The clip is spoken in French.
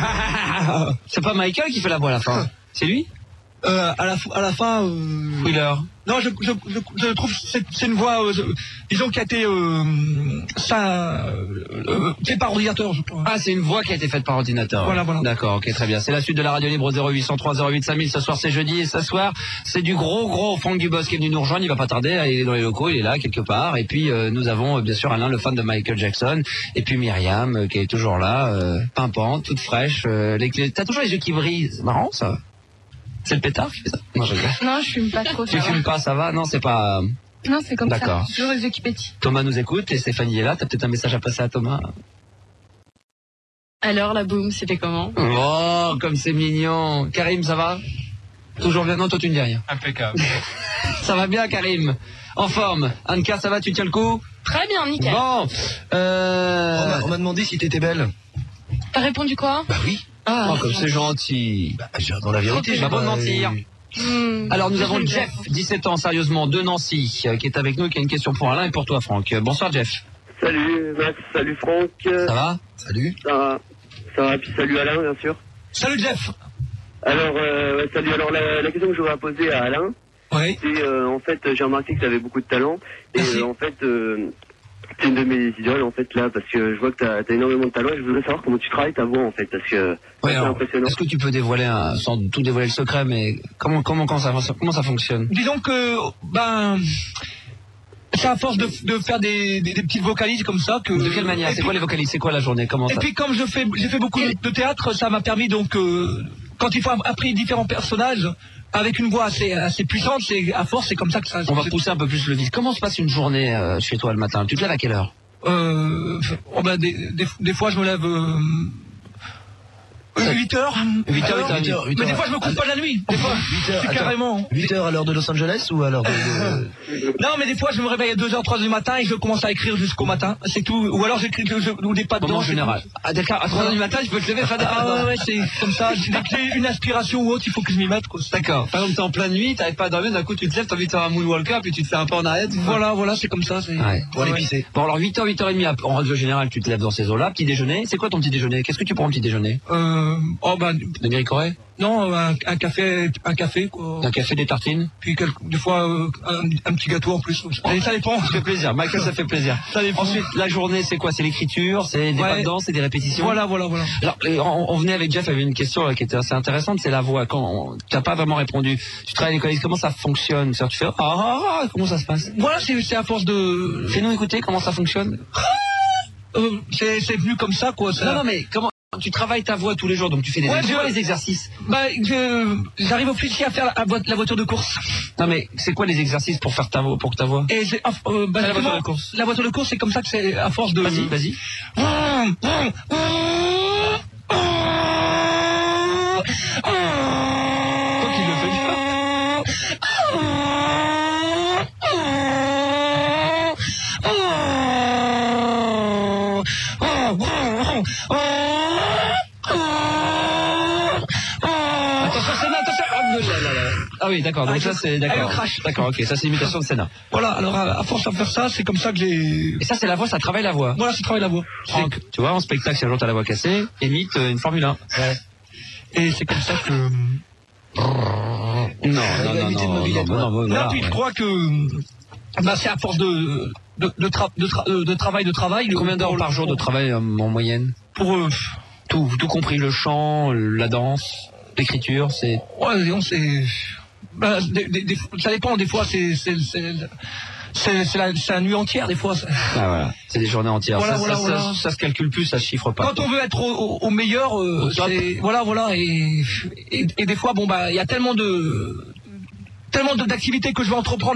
C'est pas Michael qui fait la voix à la fin. C'est lui? À la fin. Wheeler. Non, je trouve que c'est une voix, disons, qui a été fait par ordinateur, je crois. Ah, c'est une voix qui a été faite par ordinateur. Voilà. D'accord, ok, très bien. C'est la suite de la radio libre 0803 08 5000. Ce soir, c'est jeudi et ce soir, c'est du gros Franck Dubos qui est venu nous rejoindre. Il va pas tarder, il est dans les locaux, il est là quelque part. Et puis, nous avons bien sûr Alain, le fan de Michael Jackson. Et puis Myriam, qui est toujours là, pimpante, toute fraîche. T'as toujours les yeux qui brillent. C'est marrant, ça. C'est le pétard qui fait ça? Non, je fume pas trop. Tu fumes pas, ça va? Non, c'est pas... Non, c'est comme ça. D'accord. Toujours les yeux qui pétillent. Thomas nous écoute et Stéphanie est là. T'as peut-être un message à passer à Thomas? Alors, la boum, c'était comment? Oh, comme c'est mignon. Karim, ça va? Toujours bien? Non, toi, tu ne dis rien. Impeccable. Ça va bien, Karim? En forme? Anka, ça va? Tu tiens le coup? Très bien, nickel. Bon, On m'a demandé si t'étais belle. T'as répondu quoi? Bah oui. oh, comme c'est gentil. Bah, dans la vérité, Je vais pas mentir. Alors nous avons Jeff, 17 ans, sérieusement, de Nancy, qui est avec nous, qui a une question pour Alain et pour toi, Franck. Bonsoir, Jeff. Salut Max, salut Franck. Ça va? Salut. Ça va, puis salut Alain, bien sûr. Salut, Jeff. Alors, salut. Alors, la question que j'aurais à poser à Alain, Oui. c'est, en fait, j'ai remarqué que tu avais beaucoup de talent. Merci. Et en fait, c'est une de mes idoles, en fait, là, parce que je vois que tu as énormément de talent et je voudrais savoir comment tu travailles ta voix, en fait, parce que Ouais, c'est alors, impressionnant. est-ce que tu peux dévoiler, sans tout dévoiler le secret, mais comment ça fonctionne? Disons que, c'est à force de faire des petites vocalises comme ça que... De quelle manière? C'est quoi les vocalises? C'est quoi la journée? Comment Et ça? puis comme j'ai fait beaucoup de théâtre, ça m'a permis donc, quand il faut apprendre différents personnages, avec une voix assez puissante, c'est à force, c'est comme ça que ça... On va pousser un peu plus le vide. Comment se passe une journée chez toi le matin? Tu te lèves à quelle heure? Des fois je me lève... 8 heures. 8 heures. Mais des fois je me couche pas la nuit. Des fois, 8 heures, c'est carrément... 8 heures à l'heure de Los Angeles ou à l'heure de... Non, mais des fois je me réveille à 2h, 3h du matin et je commence à écrire jusqu'au matin. C'est tout. Ou alors j'écris ou des pas dedans. En général. Ah, d'accord, à 3h du matin, je peux te lever, faire des ouais, c'est comme ça. Dès que j'ai une aspiration ou autre, il faut que je m'y mette, quoi. D'accord. Par exemple, t'es en pleine nuit, t'arrives pas à dormir, d'un coup tu te lèves, t'as envie de faire un moonwalker, puis tu te fais un peu en arrière. Voilà, c'est comme ça. Ouais. Pour aller pisser. Bon, alors 8h, 8h30, en règle générale, tu te lèves dans ces eaux-là. Petit déjeuner. C'est quoi ton petit déjeuner? Qu'est-ce que tu prends au petit déjeuner? De Méricoré? Non, un café, quoi. Un café, des tartines? Puis des fois, un petit gâteau en plus. Allez, ça dépend. Ça fait plaisir. Michael, ça fait plaisir. Ça dépend. Ensuite, la journée, c'est quoi? C'est l'écriture, c'est des pas de danse, c'est des répétitions? Voilà. Alors, on venait avec Jeff, il y avait une question qui était assez intéressante, c'est la voix. Quand tu n'as pas vraiment répondu, tu travailles à l'école, comment ça fonctionne? Tu fais, comment ça se passe? Voilà, c'est à force de... Fais-nous écouter comment ça fonctionne. C'est venu comme ça, quoi. Ça... Non, mais comment... Tu travailles ta voix tous les jours, donc tu fais des exercices. J'arrive aussi à faire la voiture de course. Non, mais c'est quoi les exercices pour faire ta voix, Et la voiture de course. La voiture de course, c'est comme ça que c'est à force de... Vas-y. Toi qui le fais bien. Ah oui, d'accord, donc ça c'est d'accord. D'accord, ok, ça c'est l'imitation de Senna. Voilà, alors à force de faire ça, c'est comme ça que j'ai... Et ça c'est la voix, ça travaille la voix. Voilà, ça travaille la voix. Franck, tu vois, en spectacle, si un jour t'as la voix cassée, imite une Formule 1. Ouais. Et c'est comme ça que... Non, puis je crois que... c'est à force de travail. Combien d'heures par jour de travail en moyenne? Pour tout compris, le chant, la danse, l'écriture, c'est... Ouais, disons, c'est... ça dépend, des fois c'est la nuit entière, des fois. Ah voilà, c'est des journées entières. Voilà. Ça se calcule plus, ça se chiffre pas. Quand on veut être au meilleur, c'est... Voilà, et des fois, il y a tellement d'activités que je vais entreprendre